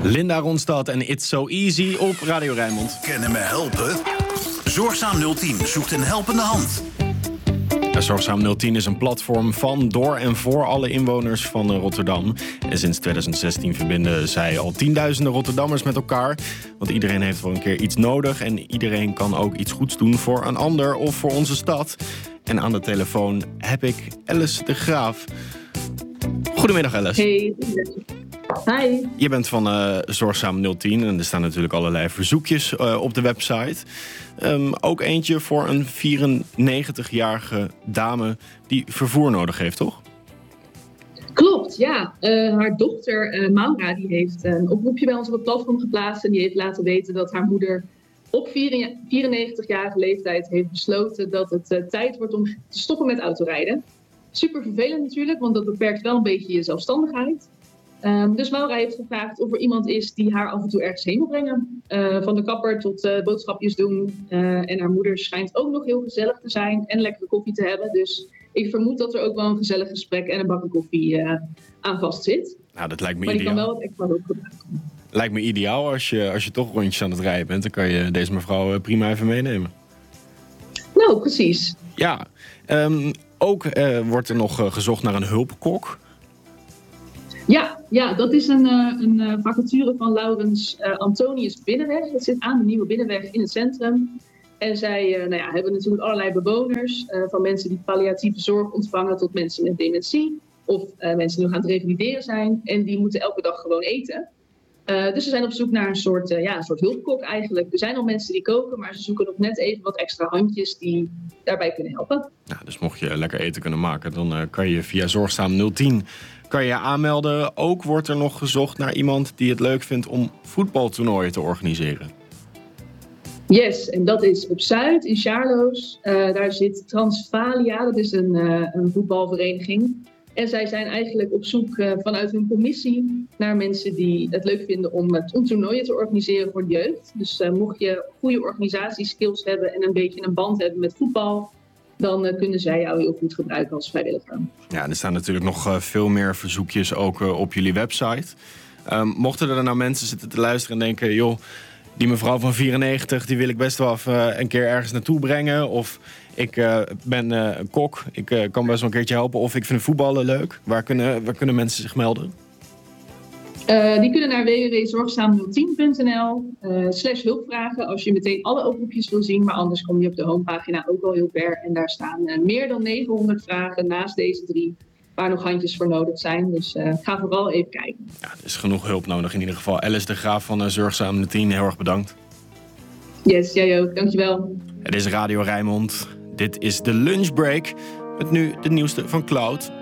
Linda Ronstadt en It's So Easy op Radio Rijnmond. Kennen me helpen? Zorgzaam 010 zoekt een helpende hand. Zorgzaam 010 is een platform van, door en voor alle inwoners van Rotterdam. En sinds 2016 verbinden zij al tienduizenden Rotterdammers met elkaar. Want iedereen heeft wel een keer iets nodig en iedereen kan ook iets goeds doen voor een ander of voor onze stad. En aan de telefoon heb ik Alice de Graaf. Goedemiddag, Alice. Hey. Hi. Je bent van Zorgzaam 010 en er staan natuurlijk allerlei verzoekjes op de website. Ook eentje voor een 94-jarige dame die vervoer nodig heeft, toch? Klopt, ja. Haar dochter Maura die heeft een oproepje bij ons op het platform geplaatst. En die heeft laten weten dat haar moeder op 94-jarige leeftijd heeft besloten dat het tijd wordt om te stoppen met autorijden. Super vervelend natuurlijk, want dat beperkt wel een beetje je zelfstandigheid. Dus Maura heeft gevraagd of er iemand is die haar af en toe ergens heen wil brengen. Van de kapper tot boodschapjes doen. En haar moeder schijnt ook nog heel gezellig te zijn en lekkere koffie te hebben. Dus ik vermoed dat er ook wel een gezellig gesprek en een bakje koffie aan vast zit. Nou, dat lijkt me maar ideaal. Maar die kan wel wat extra hulp gebruiken. Lijkt me ideaal als je toch rondjes aan het rijden bent. Dan kan je deze mevrouw prima even meenemen. Nou, precies. Ja, ook wordt er nog gezocht naar een hulpkok. Ja, dat is een vacature van Laurens Antonius Binnenweg. Dat zit aan de Nieuwe Binnenweg in het centrum. En zij hebben natuurlijk allerlei bewoners. Van mensen die palliatieve zorg ontvangen tot mensen met dementie. Of mensen die nog aan het revalideren zijn. En die moeten elke dag gewoon eten. Dus ze zijn op zoek naar een soort hulpkok eigenlijk. Er zijn al mensen die koken, maar ze zoeken nog net even wat extra handjes die daarbij kunnen helpen. Ja, dus mocht je lekker eten kunnen maken, dan kan je via Zorgzaam 010 kan je aanmelden. Ook wordt er nog gezocht naar iemand die het leuk vindt om voetbaltoernooien te organiseren. Yes, en dat is op Zuid in Sjaarloos. Daar zit Transvalia, dat is een voetbalvereniging. En zij zijn eigenlijk op zoek vanuit hun commissie naar mensen die het leuk vinden om toernooien te organiseren voor de jeugd. Dus mocht je goede organisatieskills hebben en een beetje een band hebben met voetbal, dan kunnen zij jou heel goed gebruiken als vrijwilliger. Ja, er staan natuurlijk nog veel meer verzoekjes ook op jullie website. Mochten er nou mensen zitten te luisteren en denken, joh, die mevrouw van 94, die wil ik best wel even een keer ergens naartoe brengen. Of ik ben een kok, ik kan best wel een keertje helpen. Of ik vind voetballen leuk. Waar kunnen mensen zich melden? Die kunnen naar www.zorgzaam010.nl/hulpvragen als je meteen alle oproepjes wil zien. Maar anders kom je op de homepagina ook al heel ver. En daar staan meer dan 900 vragen naast deze 3 waar nog handjes voor nodig zijn. Dus ga vooral even kijken. Ja, er is genoeg hulp nodig in ieder geval. Alice de Graaf van Zorgzaam 010, heel erg bedankt. Yes, jij ook. Dankjewel. Het is Radio Rijnmond. Dit is de lunchbreak. Met nu de nieuwste van Cloud.